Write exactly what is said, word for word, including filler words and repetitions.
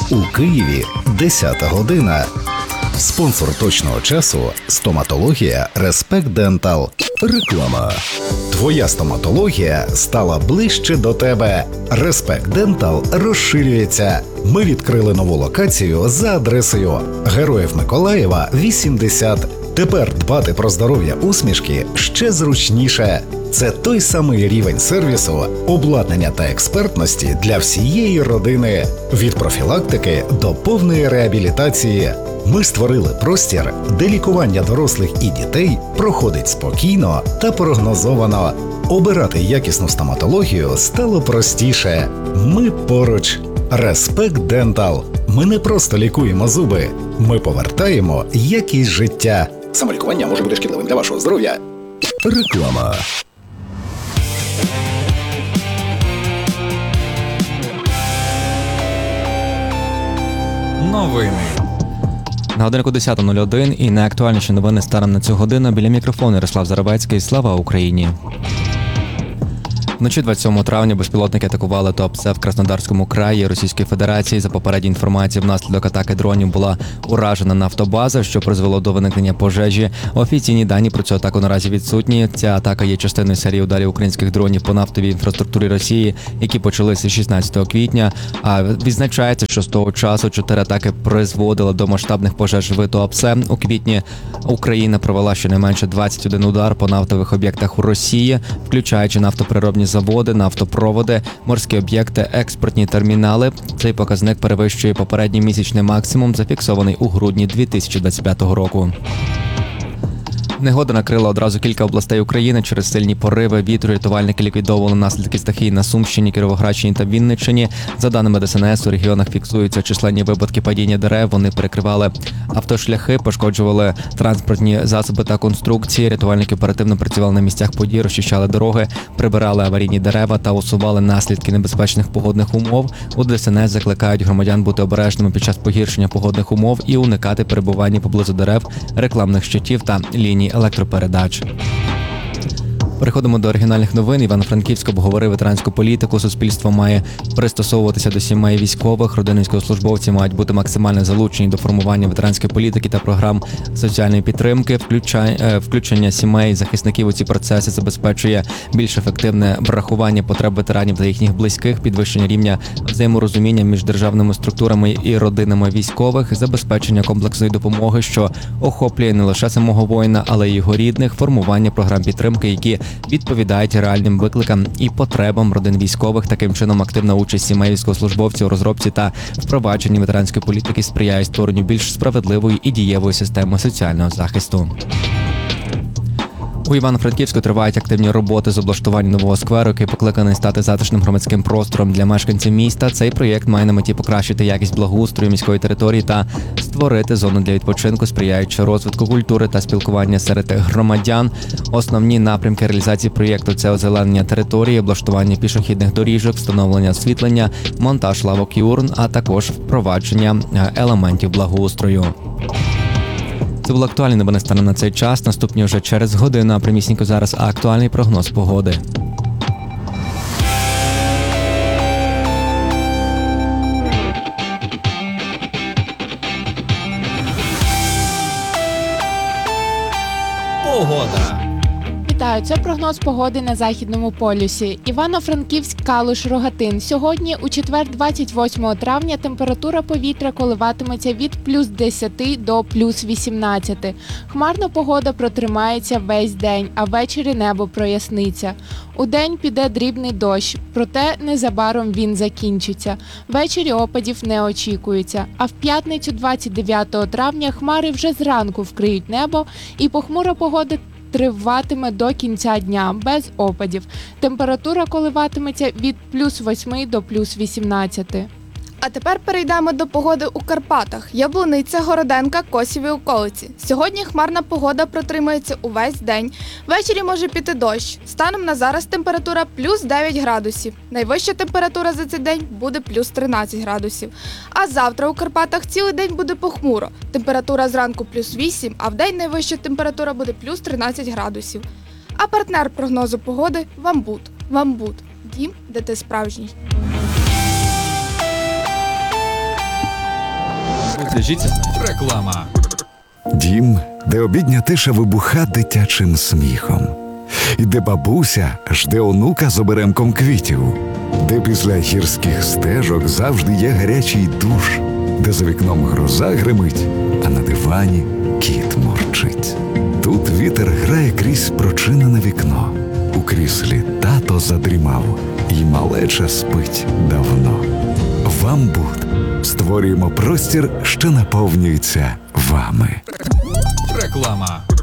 У Києві десята година. Спонсор точного часу – стоматологія Респект Дентал. Реклама. Твоя стоматологія стала ближче до тебе. Респект Дентал розширюється. Ми відкрили нову локацію за адресою Героїв Миколаєва, вісімдесят. Тепер дбати про здоров'я усмішки ще зручніше. Це той самий рівень сервісу, обладнання та експертності для всієї родини. Від профілактики до повної реабілітації. Ми створили простір, де лікування дорослих і дітей проходить спокійно та прогнозовано. Обирати якісну стоматологію стало простіше. Ми поруч. Респект Дентал. Ми не просто лікуємо зуби. Ми повертаємо якість життя. Самолікування може бути шкідливим для вашого здоров'я. Реклама. Новини. На годинку десята нуль один і найактуальніші новини станом на цю годину. Біля мікрофону Ярослав Зарабецький. Слава Україні! Вночі двадцять сьомого травня безпілотники атакували Туапсе в Краснодарському краї Російської Федерації. За попередньою інформацією, внаслідок атаки дронів була уражена нафтобаза, що призвело до виникнення пожежі. Офіційні дані про цю атаку наразі відсутні. Ця атака є частиною серії ударів українських дронів по нафтовій інфраструктурі Росії, які почалися шістнадцятого квітня. А відзначається, що з того часу чотири атаки призводили до масштабних пожеж в Туапсе. У квітні Україна провела щонайменше двадцять один удар по нафтових об'єктах у Росії, включаючи нафтопереробні заводи, нафтопроводи, морські об'єкти, експортні термінали. Цей показник перевищує попередній місячний максимум, зафіксований у грудні дві тисячі двадцять п'ятого року. Негода накрила одразу кілька областей України через сильні пориви вітру. Рятувальники ліквідовували наслідки стихії на Сумщині, Кіровоградщині та Вінниччині. За даними Де Ес Ен Ес, у регіонах фіксуються численні випадки падіння дерев. Вони перекривали автошляхи, пошкоджували транспортні засоби та конструкції. Рятувальники оперативно працювали на місцях подій, розчищали дороги, прибирали аварійні дерева та усували наслідки небезпечних погодних умов. У Де Ес Ен Ес закликають громадян бути обережними під час погіршення погодних умов і уникати перебування поблизу дерев, рекламних щитів та ліній електропередач. Переходимо до оригінальних новин. Івано-Франківськ обговорив ветеранську політику. Суспільство має пристосовуватися до сімей військових. Родини військовослужбовців мають бути максимально залучені до формування ветеранської політики та програм соціальної підтримки. Включення сімей захисників у ці процеси забезпечує більш ефективне врахування потреб ветеранів та їхніх близьких, підвищення рівня взаєморозуміння між державними структурами і родинами військових, забезпечення комплексної допомоги, що охоплює не лише самого воїна, але й його рідних, формування програм підтримки, які відповідають реальним викликам і потребам родин військових. Таким чином, активна участь сімей військовослужбовців у розробці та впровадженні ветеранської політики сприяє створенню більш справедливої і дієвої системи соціального захисту. У Івано-Франківську тривають активні роботи з облаштування нового скверу, який покликаний стати затишним громадським простором для мешканців міста. Цей проєкт має на меті покращити якість благоустрою міської території та створити зону для відпочинку, сприяючи розвитку культури та спілкування серед громадян. Основні напрямки реалізації проєкту – це озеленення території, облаштування пішохідних доріжок, встановлення освітлення, монтаж лавок і урн, а також впровадження елементів благоустрою. Це були актуальні новини станом на цей час. Наступні вже через годину, а прямісінько зараз актуальний прогноз погоди. Погода. Вітаю, це прогноз погоди на Західному полюсі. Івано-Франківськ, Калуш, Рогатин. Сьогодні, у четвер, двадцять восьмого травня, температура повітря коливатиметься від плюс десяти до плюс вісімнадцяти. Хмарна погода протримається весь день, а ввечері небо проясниться. Удень піде дрібний дощ, проте незабаром він закінчиться. Ввечері опадів не очікується. А в п'ятницю, двадцять дев'ятого травня, хмари вже зранку вкриють небо і похмура погода триватиме до кінця дня, без опадів. Температура коливатиметься від плюс восьми до плюс вісімнадцяти. А тепер перейдемо до погоди у Карпатах. Яблуниця, Городенка, Косів і околиці. Сьогодні хмарна погода протримається увесь день. Ввечері може піти дощ. Станом на зараз температура плюс дев'ять градусів. Найвища температура за цей день буде плюс тринадцять градусів. А завтра у Карпатах цілий день буде похмуро. Температура зранку плюс вісім, а вдень найвища температура буде плюс тринадцять градусів. А партнер прогнозу погоди – Вамбут. Вамбут – дім, де ти справжній. Зв'яжіться з нами. Реклама. Дім, де обідня тиша вибуха дитячим сміхом. І де бабуся жде онука з оберемком квітів. Де після гірських стежок завжди є гарячий душ. Де за вікном гроза гримить, а на дивані кіт мурчить. Тут вітер грає крізь прочинене вікно. У кріслі тато задрімав, і малеча спить давно. Вам Буд. Створюємо простір, що наповнюється вами. Реклама.